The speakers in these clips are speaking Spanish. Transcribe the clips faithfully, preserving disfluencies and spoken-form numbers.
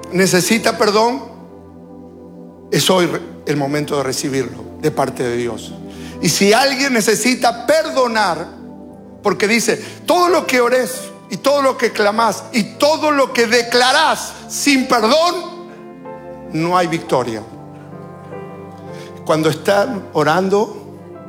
necesita perdón, es hoy el momento de recibirlo de parte de Dios. Y si alguien necesita perdonar, porque dice, todo lo que ores y todo lo que clamás y todo lo que declarás sin perdón, no hay victoria. Cuando están orando,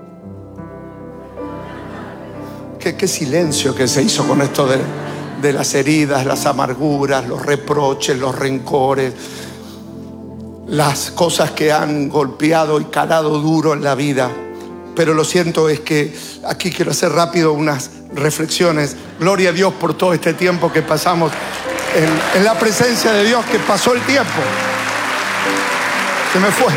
qué, qué silencio que se hizo con esto de, de las heridas, las amarguras, los reproches, los rencores, las cosas que han golpeado y calado duro en la vida. Pero lo cierto es que aquí quiero hacer rápido unas reflexiones. Gloria a Dios por todo este tiempo que pasamos en, en la presencia de Dios, que pasó el tiempo. Se me fue.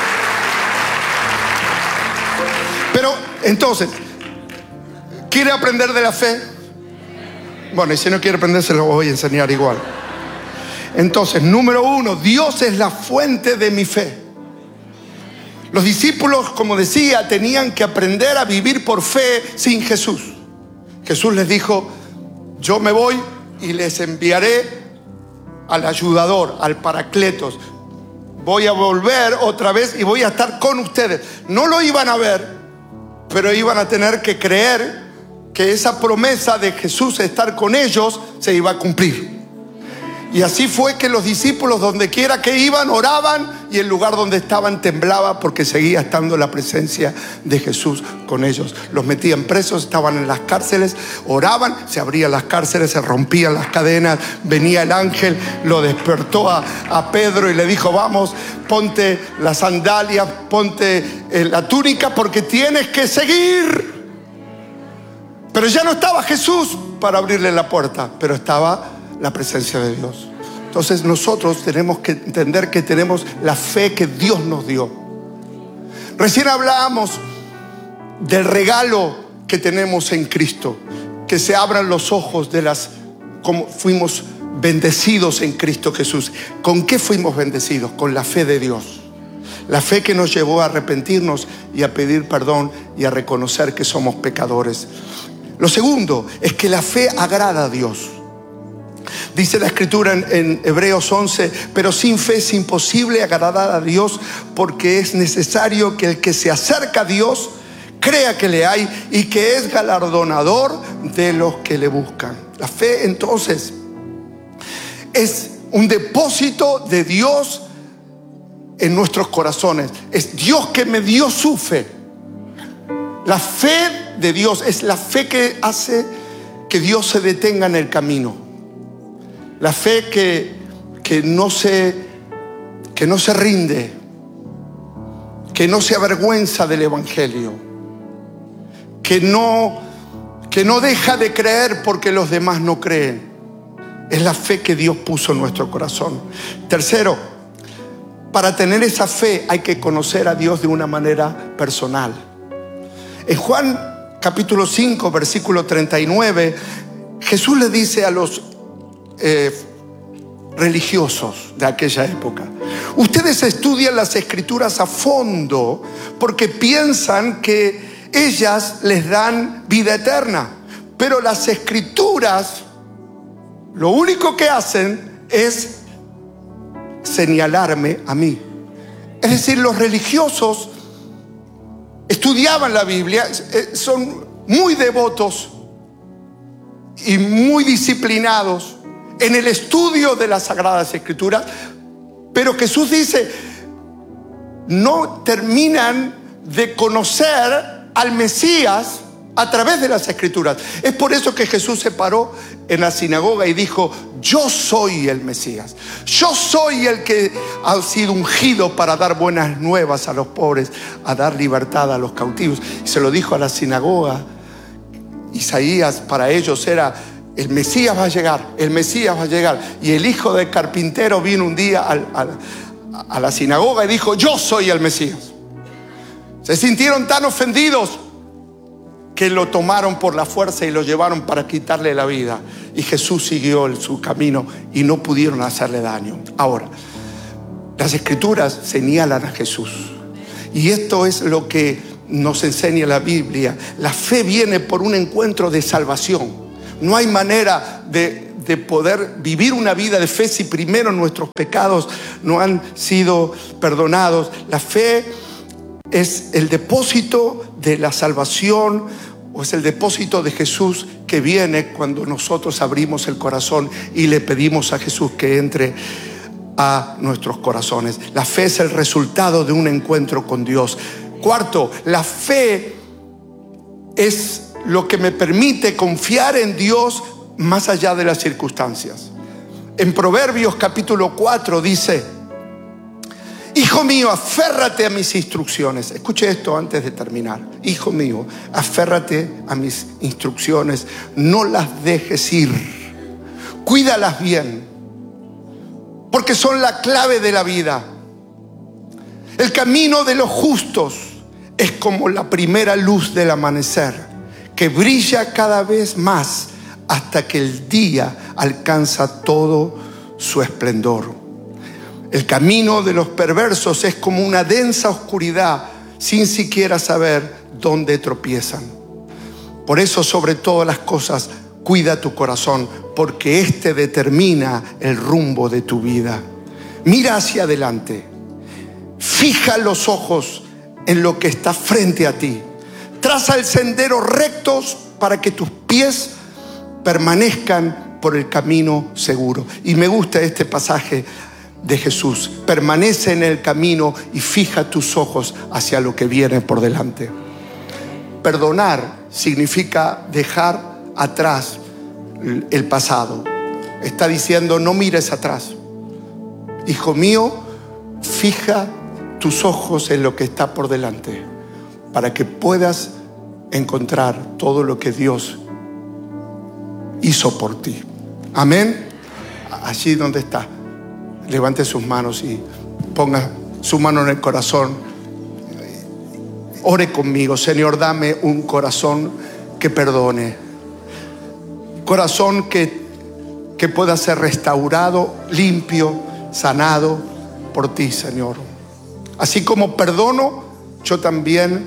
Pero entonces, ¿quiere aprender de la fe? Bueno, y si no quiere aprender, se lo voy a enseñar igual. Entonces, número uno, Dios es la fuente de mi fe. Los discípulos, como decía, tenían que aprender a vivir por fe sin Jesús. Jesús les dijo, yo me voy y les enviaré al ayudador, al Paracletos. Voy a volver otra vez y voy a estar con ustedes. No lo iban a ver, pero iban a tener que creer que esa promesa de Jesús de estar con ellos se iba a cumplir. Y así fue que los discípulos, donde quiera que iban, oraban, y el lugar donde estaban temblaba, porque seguía estando la presencia de Jesús con ellos. Los metían presos, estaban en las cárceles, oraban, se abrían las cárceles, se rompían las cadenas, venía el ángel, lo despertó a, a Pedro y le dijo, vamos, ponte las sandalias, ponte eh, la túnica, porque tienes que seguir. Pero ya no estaba Jesús para abrirle la puerta, pero estaba la presencia de Dios. Entonces nosotros tenemos que entender que tenemos la fe que Dios nos dio. Recién hablábamos del regalo que tenemos en Cristo, que se abran los ojos de las, como fuimos bendecidos en Cristo Jesús. ¿Con qué fuimos bendecidos? Con la fe de Dios. La fe que nos llevó a arrepentirnos y a pedir perdón y a reconocer que somos pecadores. Lo segundo es que la fe agrada a Dios. Dice la escritura en, en Hebreos once, pero sin fe es imposible agradar a Dios, porque es necesario que el que se acerca a Dios crea que le hay y que es galardonador de los que le buscan. La fe entonces es un depósito de Dios en nuestros corazones. Es Dios que me dio su fe. La fe de Dios es la fe que hace que Dios se detenga en el camino. La fe que, que, no se, que no se rinde, que no se avergüenza del Evangelio, que no, que no deja de creer porque los demás no creen. Es la fe que Dios puso en nuestro corazón. Tercero, para tener esa fe hay que conocer a Dios de una manera personal. En Juan capítulo cinco, versículo treinta y nueve, Jesús le dice a los Eh, religiosos de aquella época, ustedes estudian las escrituras a fondo porque piensan que ellas les dan vida eterna, pero las escrituras lo único que hacen es señalarme a mí. Es decir, los religiosos estudiaban la Biblia, son muy devotos y muy disciplinados en el estudio de las Sagradas Escrituras, pero Jesús dice, no terminan de conocer al Mesías a través de las Escrituras. Es por eso que Jesús se paró en la sinagoga y dijo, yo soy el Mesías, yo soy el que ha sido ungido para dar buenas nuevas a los pobres, a dar libertad a los cautivos. Y se lo dijo a la sinagoga. Isaías para ellos era, el Mesías va a llegar, el Mesías va a llegar. Y el hijo del carpintero vino un día a, a, a la sinagoga y dijo, yo soy el Mesías. Se sintieron tan ofendidos que lo tomaron por la fuerza y lo llevaron para quitarle la vida. Y Jesús siguió en su camino y no pudieron hacerle daño. Ahora, las escrituras señalan a Jesús. Y esto es lo que nos enseña la Biblia. La fe viene por un encuentro de salvación. No hay manera de, de poder vivir una vida de fe si primero nuestros pecados no han sido perdonados? La fe es el depósito de la salvación, o es el depósito de Jesús que viene cuando nosotros abrimos el corazón y le pedimos a Jesús que entre a nuestros corazones. La fe es el resultado de un encuentro con Dios. Cuarto, la fe es lo que me permite confiar en Dios más allá de las circunstancias. En Proverbios capítulo cuatro dice: hijo mío, aférrate a mis instrucciones. Escuche esto antes de terminar. Hijo mío, aférrate a mis instrucciones, no las dejes ir, cuídalas bien, porque son la clave de la vida. El camino de los justos es como la primera luz del amanecer, que brilla cada vez más hasta que el día alcanza todo su esplendor. El camino de los perversos es como una densa oscuridad, sin siquiera saber dónde tropiezan. Por eso, sobre todas las cosas, cuida tu corazón, porque este determina el rumbo de tu vida. Mira hacia adelante. Fija los ojos en lo que está frente a ti. Traza el sendero rectos para que tus pies permanezcan por el camino seguro. Y me gusta este pasaje de Jesús: permanece en el camino y fija tus ojos hacia lo que viene por delante. Perdonar significa dejar atrás el pasado. Está diciendo: no mires atrás. Hijo mío, fija tus ojos en lo que está por delante, para que puedas encontrar todo lo que Dios hizo por ti. Amén. Allí donde está, levante sus manos y ponga su mano en el corazón. Ore conmigo: Señor, dame un corazón que perdone, corazón que, que pueda ser restaurado, limpio, sanado por ti, Señor. Así como perdono, yo también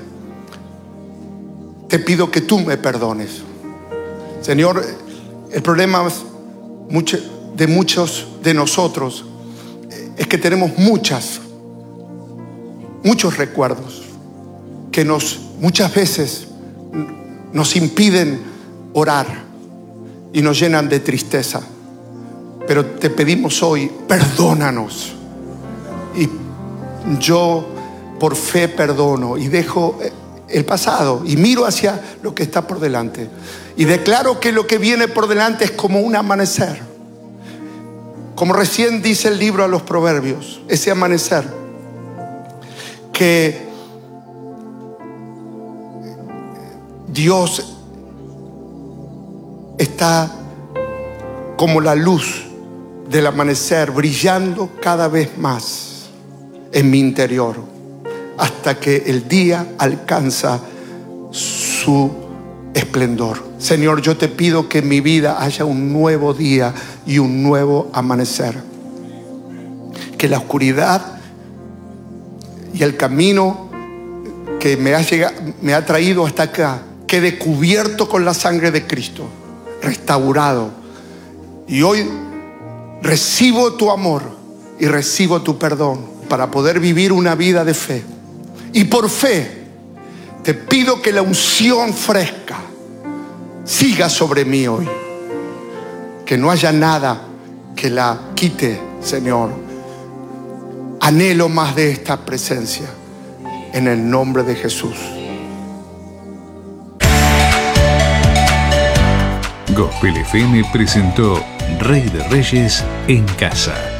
te pido que tú me perdones. Señor, el problema de muchos de nosotros es que tenemos muchas, muchos recuerdos que nos, muchas veces nos impiden orar y nos llenan de tristeza. Pero te pedimos hoy: perdónanos. Y yo por fe perdono y dejo el pasado y miro hacia lo que está por delante. Y declaro que lo que viene por delante es como un amanecer. Como recién dice el libro a los Proverbios, ese amanecer que Dios está como la luz del amanecer brillando cada vez más en mi interior, hasta que el día alcanza su esplendor. Señor, yo te pido que en mi vida haya un nuevo día y un nuevo amanecer. Que la oscuridad y el camino que me ha, llegado, me ha traído hasta acá quede cubierto con la sangre de Cristo, restaurado. Y hoy recibo tu amor y recibo tu perdón para poder vivir una vida de fe. Y por fe te pido que la unción fresca siga sobre mí hoy. Que no haya nada que la quite, Señor. Anhelo más de esta presencia, en el nombre de Jesús. Gospel F M presentó Rey de Reyes en Casa.